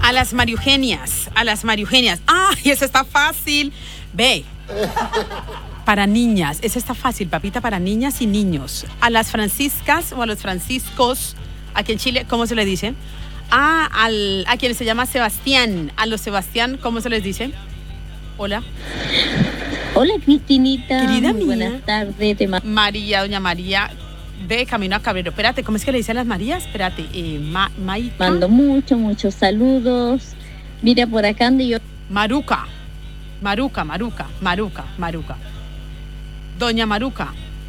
A las Mariugenias, a las Mariugenias. ¡Ay, eso está fácil! Ve. Para niñas, eso está fácil, papita, para niñas y niños. A las franciscas o a los franciscos, aquí en Chile, ¿cómo se le dice? A quienes se llama Sebastián, a los Sebastián, ¿cómo se les dice? Hola. Hola, Cristinita. Querida muy mía. buenas tardes. María, doña María, de camino a Cabrero. Espérate, ¿cómo es que le dicen las Marías? Espérate, Maika. Mando muchos saludos. Mira, por acá ando yo. Maruca. Doña Maruca.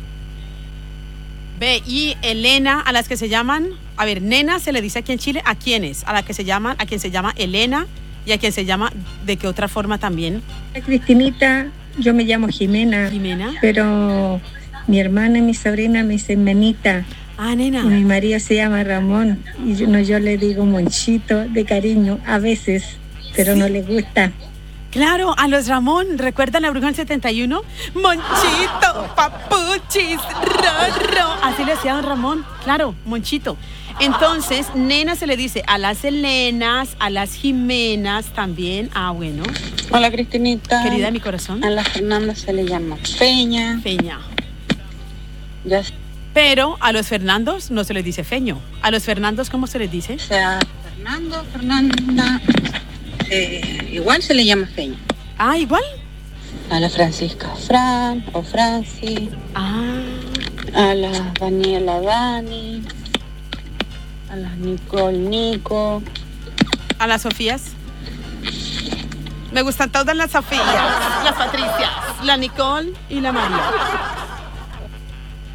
Ve, y Elena, a las que se llaman, a ver, nena se le dice aquí en Chile, ¿a quiénes? A quien se llama Elena y a quien se llama, ¿de qué otra forma también? Cristinita, yo me llamo Jimena. Jimena. Pero mi hermana y mi sobrina me dicen Menita. Nena. Y mi marido se llama Ramón. Y yo le digo Monchito de cariño a veces, pero sí. No le gusta. Claro, a los Ramón, ¿recuerdan la bruja del 71? Monchito, papuchis, rorro. Así le decía don Ramón, claro, Monchito. Entonces, nena se le dice a las Elenas, a las Jimenas también. Bueno. Hola, Cristinita. Querida de mi corazón. A la Fernanda se le llama Feña. Ya. Pero a los Fernandos no se les dice Feño. ¿A los Fernandos cómo se les dice? O sea, Fernanda... igual se le llama Feña. ¿Igual? A la Francisca Fran o Franci. A la Daniela Dani. A las Nicole Nico. A las Sofías. Me gustan todas las Sofías, las Patricias, la Nicole y la María.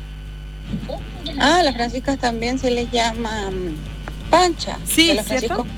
A las Franciscas también se les llama Pancha. Sí, de los ¿cierto?